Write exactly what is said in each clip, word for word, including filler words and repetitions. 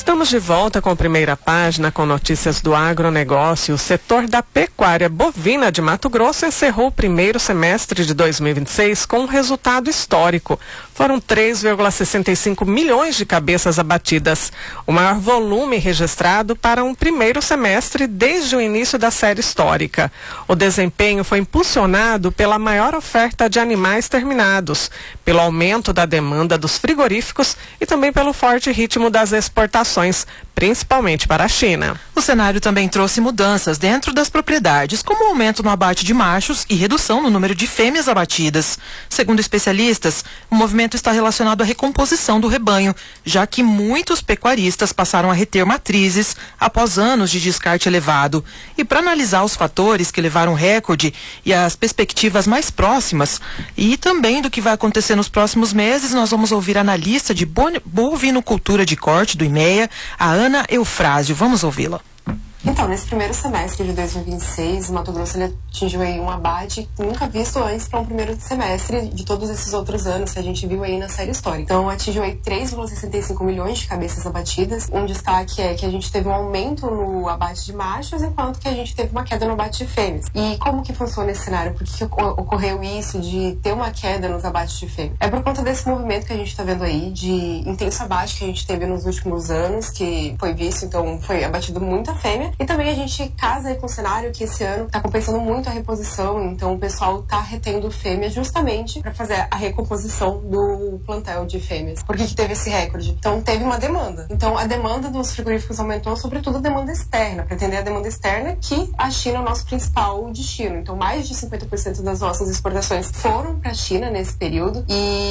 Estamos de volta com a Primeira Página, com notícias do agronegócio. O setor da pecuária bovina de Mato Grosso encerrou o primeiro semestre de dois mil e vinte e seis com um resultado histórico. Foram três vírgula sessenta e cinco milhões de cabeças abatidas, o maior volume registrado para um primeiro semestre desde o início da série histórica. O desempenho foi impulsionado pela maior oferta de animais terminados, pelo aumento da demanda dos frigoríficos e também pelo forte ritmo das exportações, principalmente para a China. O cenário também trouxe mudanças dentro das propriedades, como aumento no abate de machos e redução no número de fêmeas abatidas. Segundo especialistas, o movimento está relacionado à recomposição do rebanho, já que muitos pecuaristas passaram a reter matrizes após anos de descarte elevado. E para analisar os fatores que levaram o recorde e as perspectivas mais próximas, e também do que vai acontecer nos próximos meses, nós vamos ouvir a analista de bovinocultura de corte do IMEA, a Ana Eufrásio. Vamos ouvi-la. Então, nesse primeiro semestre de dois mil e vinte e seis, o Mato Grosso ele atingiu aí um abate nunca visto antes para um primeiro semestre de todos esses outros anos que a gente viu aí na série histórica. Então, atingiu aí três vírgula sessenta e cinco milhões de cabeças abatidas. Um destaque é que a gente teve um aumento no abate de machos, enquanto que a gente teve uma queda no abate de fêmeas. E como que funciona esse cenário? Por que ocorreu isso de ter uma queda nos abates de fêmeas? É por conta desse movimento que a gente está vendo aí, de intenso abate que a gente teve nos últimos anos, que foi visto, então foi abatido muita fêmea. E também a gente casa aí com o cenário que esse ano está compensando muito a reposição, então o pessoal está retendo fêmeas justamente para fazer a recomposição do plantel de fêmeas. Por que que teve esse recorde? Então teve uma demanda. Então a demanda dos frigoríficos aumentou, sobretudo a demanda externa, para atender a demanda externa, que a China é o nosso principal destino. Então mais de cinquenta por cento das nossas exportações foram para a China nesse período,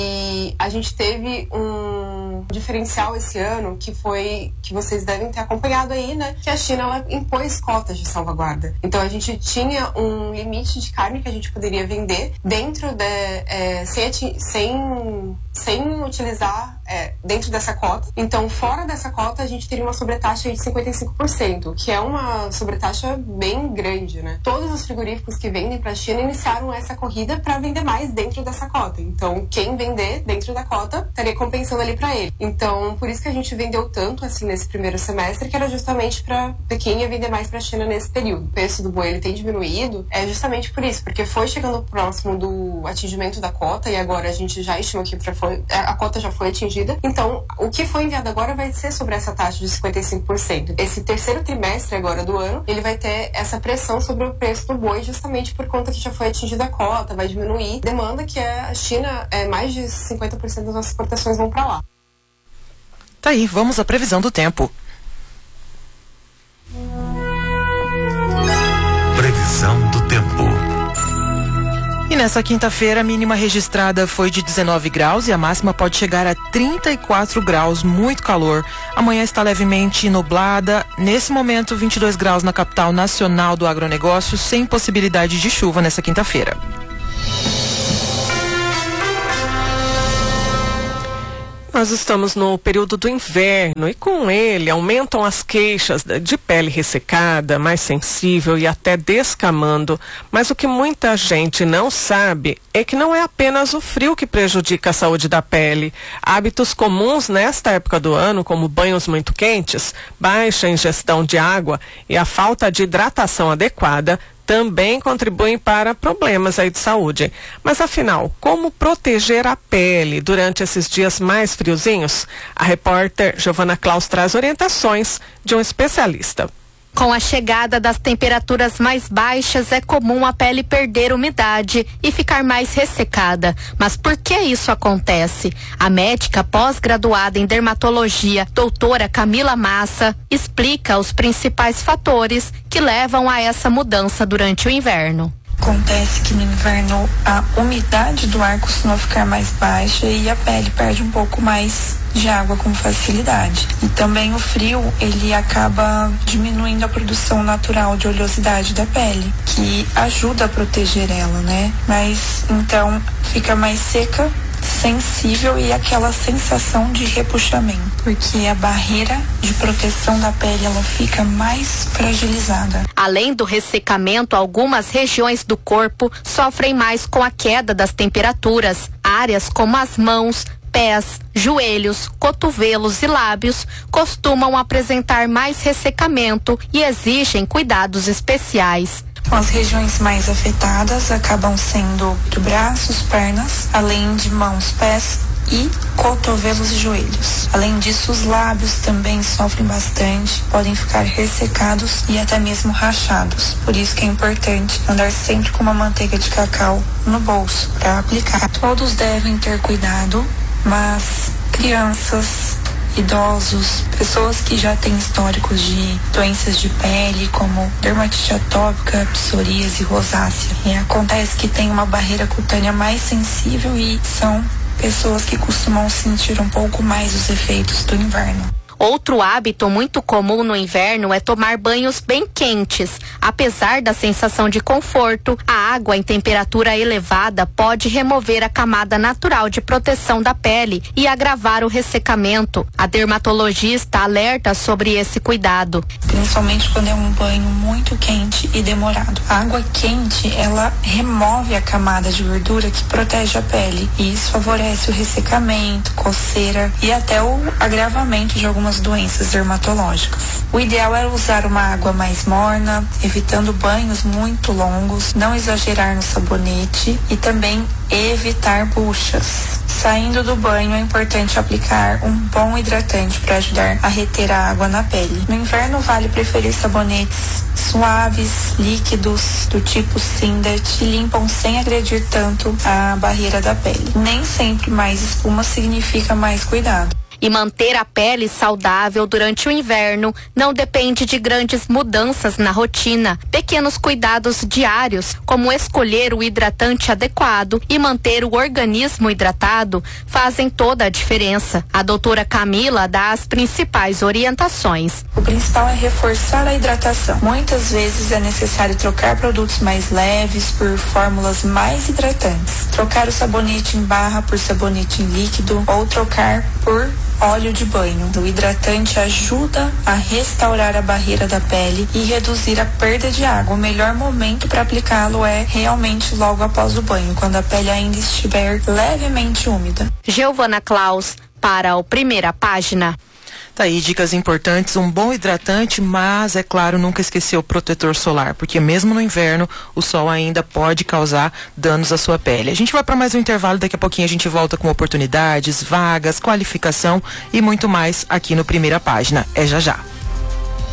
e a gente teve um diferencial esse ano que foi, que vocês devem ter acompanhado aí, né, que a China ela impôs cotas de salvaguarda. Então a gente tinha um limite de carne que a gente poderia vender dentro de, é, sem, sem, sem utilizar é, dentro dessa cota. Então fora dessa cota a gente teria uma sobretaxa de cinquenta e cinco por cento, que é uma sobretaxa bem grande, né? Todos os frigoríficos que vendem para a China iniciaram essa corrida para vender mais dentro dessa cota. Então quem vender dentro da cota estaria compensando ali para ele. Então por isso que a gente vendeu tanto assim nesse primeiro semestre, que era justamente para quem ia vender mais para a China nesse período. O preço do boi ele tem diminuído, é justamente por isso, porque foi chegando próximo do atingimento da cota, e agora a gente já estima que já foi, a cota já foi atingida. Então, o que foi enviado agora vai ser sobre essa taxa de cinquenta e cinco por cento. Esse terceiro trimestre agora do ano, ele vai ter essa pressão sobre o preço do boi, justamente por conta que já foi atingida a cota, vai diminuir demanda, que é a China, é mais de cinquenta por cento das nossas exportações vão para lá. Tá aí, vamos à previsão do tempo. Previsão do tempo. E nessa quinta-feira, a mínima registrada foi de dezenove graus e a máxima pode chegar a trinta e quatro graus, muito calor. Amanhã está levemente nublada. Nesse momento, vinte e dois graus na capital nacional do agronegócio, sem possibilidade de chuva nessa quinta-feira. Nós estamos no período do inverno e com ele aumentam as queixas de pele ressecada, mais sensível e até descamando. Mas o que muita gente não sabe é que não é apenas o frio que prejudica a saúde da pele. Hábitos comuns nesta época do ano, como banhos muito quentes, baixa ingestão de água e a falta de hidratação adequada, também contribuem para problemas aí de saúde. Mas afinal, como proteger a pele durante esses dias mais friozinhos? A repórter Giovana Klaus traz orientações de um especialista. Com a chegada das temperaturas mais baixas, é comum a pele perder umidade e ficar mais ressecada. Mas por que isso acontece? A médica pós-graduada em dermatologia, doutora Camila Massa, explica os principais fatores que levam a essa mudança durante o inverno. Acontece que no inverno a umidade do ar costuma ficar mais baixa e a pele perde um pouco mais de água com facilidade. E também o frio, ele acaba diminuindo a produção natural de oleosidade da pele, que ajuda a proteger ela, né? Mas então fica mais seca, sensível e aquela sensação de repuxamento, porque a barreira de proteção da pele ela fica mais fragilizada. Além do ressecamento, algumas regiões do corpo sofrem mais com a queda das temperaturas. Áreas como as mãos, pés, joelhos, cotovelos e lábios costumam apresentar mais ressecamento e exigem cuidados especiais. As regiões mais afetadas acabam sendo de braços, pernas, além de mãos, pés e cotovelos e joelhos. Além disso, os lábios também sofrem bastante, podem ficar ressecados e até mesmo rachados. Por isso que é importante andar sempre com uma manteiga de cacau no bolso para aplicar. Todos devem ter cuidado, mas crianças, idosos, pessoas que já têm históricos de doenças de pele, como dermatite atópica, psoríase, rosácea. E acontece que tem uma barreira cutânea mais sensível e são pessoas que costumam sentir um pouco mais os efeitos do inverno. Outro hábito muito comum no inverno é tomar banhos bem quentes. Apesar da sensação de conforto, a água em temperatura elevada pode remover a camada natural de proteção da pele e agravar o ressecamento. A dermatologista alerta sobre esse cuidado. Principalmente quando é um banho muito quente e demorado. A água quente, ela remove a camada de gordura que protege a pele e isso favorece o ressecamento, coceira e até o agravamento de algumas doenças dermatológicas. O ideal é usar uma água mais morna, evitando banhos muito longos, não exagerar no sabonete e também evitar buchas. Saindo do banho é importante aplicar um bom hidratante para ajudar a reter a água na pele. No inverno vale preferir sabonetes suaves, líquidos, do tipo Sindet, que limpam sem agredir tanto a barreira da pele. Nem sempre mais espuma significa mais cuidado. E manter a pele saudável durante o inverno não depende de grandes mudanças na rotina. Pequenos cuidados diários, como escolher o hidratante adequado e manter o organismo hidratado, fazem toda a diferença. A doutora Camila dá as principais orientações. O principal é reforçar a hidratação. Muitas vezes é necessário trocar produtos mais leves por fórmulas mais hidratantes. Trocar o sabonete em barra por sabonete em líquido ou trocar por óleo de banho. O hidratante ajuda a restaurar a barreira da pele e reduzir a perda de água. O melhor momento para aplicá-lo é realmente logo após o banho, quando a pele ainda estiver levemente úmida. Giovana Klaus, para o Primeira Página. Tá aí, dicas importantes, um bom hidratante, mas é claro, nunca esquecer o protetor solar, porque mesmo no inverno, o sol ainda pode causar danos à sua pele. A gente vai para mais um intervalo, daqui a pouquinho a gente volta com oportunidades, vagas, qualificação e muito mais aqui no Primeira Página. É já já.